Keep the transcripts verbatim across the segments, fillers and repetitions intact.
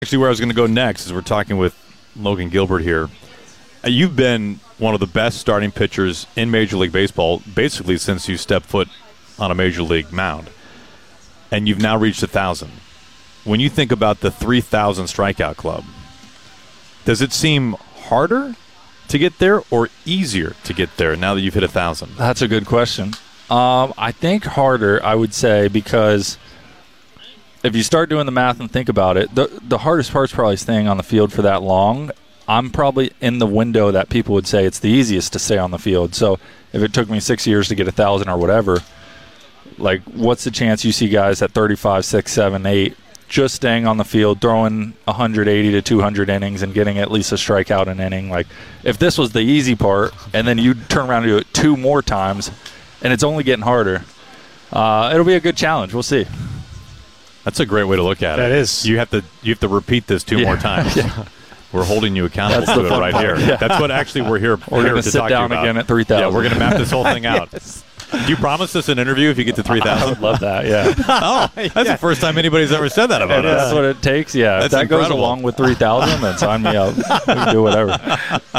Actually, where I was going to go next is we're talking with Logan Gilbert here. Uh, you've been one of the best starting pitchers in Major League Baseball basically since you stepped foot on a Major League mound. And you've now reached one thousand. When you think about the three thousand strikeout club, does it seem harder to get there or easier to get there now that you've hit one thousand? That's a good question. Um, I think harder, I would say, because if you start doing the math and think about it, the the hardest part is probably staying on the field for that long. I'm probably in the window that people would say it's the easiest to stay on the field. So if it took me six years to get a thousand or whatever, like what's the chance you see guys at thirty-five, six, seven, eight just staying on the field, throwing one eighty to two hundred innings and getting at least a strikeout an inning? Like if this was the easy part and then you turn around and do it two more times and it's only getting harder, uh, it'll be a good challenge. We'll see. That's a great way to look at that it. That is. You have to you have to repeat this two yeah. more times. yeah. We're holding you accountable That's to it right part. here. Yeah. That's what actually we're here, we're here gonna to sit talk down to you about. again at three thousand. Yeah, we're going to map this whole thing out. Yes. Do you promise us an interview if you get to three thousand? I would love that, yeah. Oh, that's yeah. the first time anybody's ever said that about If us. that's what it takes, yeah. That's if that incredible. goes along with three thousand, then sign me up. We can do whatever.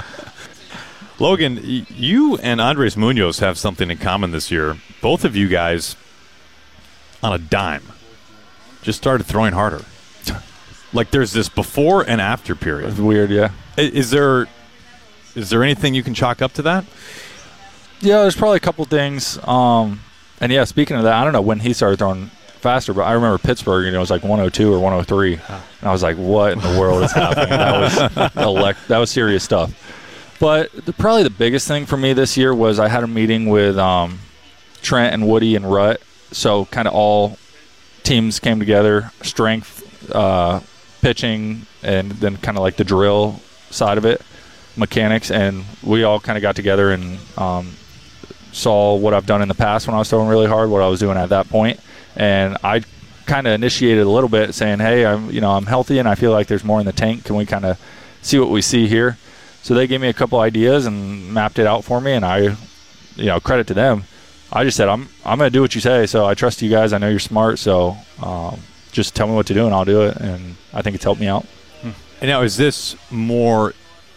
Logan, you and Andres Munoz have something in common this year. Both of you guys, on a dime, just started throwing harder. Like there's this before and after period. It's weird, yeah. Is there is there anything you can chalk up to that? Yeah, there's probably a couple things. Um, and, yeah, speaking of that, I don't know when he started throwing faster, but I remember Pittsburgh, you know, it was like one oh two or one oh three. And I was like, what in the world is happening? That was elect- that was serious stuff. But the, probably the biggest thing for me this year was I had a meeting with um, Trent and Woody and Rut. So kind of all teams came together, strength, uh, pitching, and then kind of like the drill side of it, mechanics. And we all kind of got together and um, saw what I've done in the past when I was throwing really hard, what I was doing at that point. And I kind of initiated a little bit saying, hey, I'm, you know, I'm healthy and I feel like there's more in the tank. Can we kind of see what we see here? So they gave me a couple ideas and mapped it out for me, and I, you know, credit to them. I just said, I'm I'm going to do what you say, so I trust you guys. I know you're smart, so um, just tell me what to do, and I'll do it. And I think it's helped me out. And now, is this more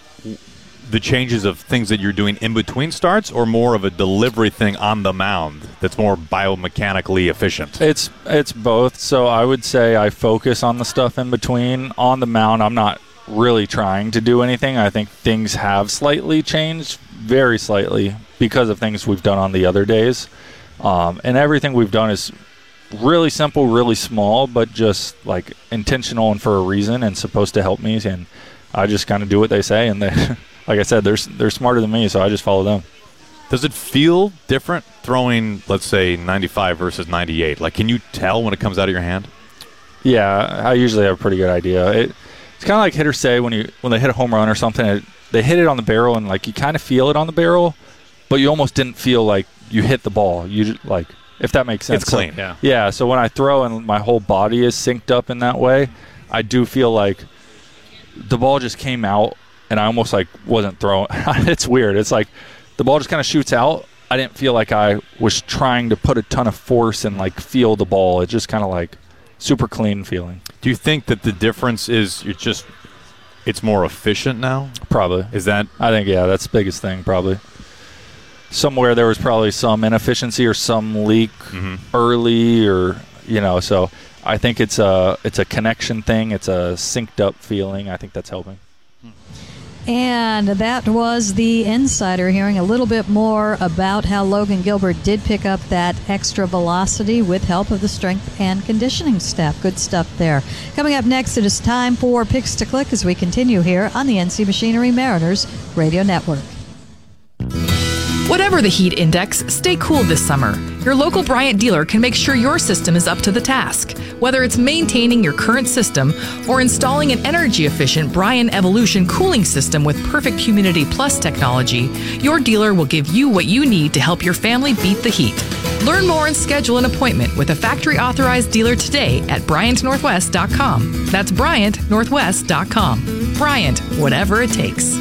the changes of things that you're doing in between starts, or more of a delivery thing on the mound that's more biomechanically efficient? It's it's both. So I would say I focus on the stuff in between. On the mound, I'm not really trying to do anything. I think things have slightly changed, very slightly, because of things we've done on the other days. Um, and everything we've done is really simple, really small, but just like intentional and for a reason and supposed to help me. And I just kind of do what they say. And they, like I said, they're, they're smarter than me, so I just follow them. Does it feel different throwing, let's say, ninety-five versus ninety-eight? Like, can you tell when it comes out of your hand? Yeah, I usually have a pretty good idea. It, it's kind of like hitters say when you when they hit a home run or something, it, they hit it on the barrel and like you kind of feel it on the barrel, but you almost didn't feel like you hit the ball. You like, if that makes sense. It's clean. So, yeah. Yeah. So when I throw and my whole body is synced up in that way, I do feel like the ball just came out and I almost like wasn't throwing. It's weird. It's like the ball just kind of shoots out. I didn't feel like I was trying to put a ton of force and like feel the ball. It just kind of like super clean feeling. Do you think that the difference is you're just it's more efficient now? Probably. Is that? I think, yeah, that's the biggest thing probably. Somewhere there was probably some inefficiency or some leak mm-hmm. early or, you know, so I think it's a, it's a connection thing. It's a synced up feeling. I think that's helping. And that was the insider hearing a little bit more about how Logan Gilbert did pick up that extra velocity with help of the strength and conditioning staff. Good stuff there. Coming up next, it is time for Picks to Click as we continue here on the N C Machinery Mariners Radio Network. Whatever the heat index, stay cool this summer. Your local Bryant dealer can make sure your system is up to the task. Whether it's maintaining your current system or installing an energy-efficient Bryant Evolution cooling system with Perfect Humidity Plus technology, your dealer will give you what you need to help your family beat the heat. Learn more and schedule an appointment with a factory-authorized dealer today at Bryant Northwest dot com. That's Bryant Northwest dot com. Bryant, whatever it takes.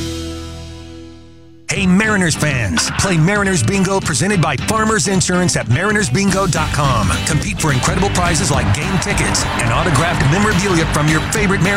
Hey Mariners fans, play Mariners Bingo presented by Farmers Insurance at Mariners Bingo dot com. Compete for incredible prizes like game tickets and autographed memorabilia from your favorite Mariners.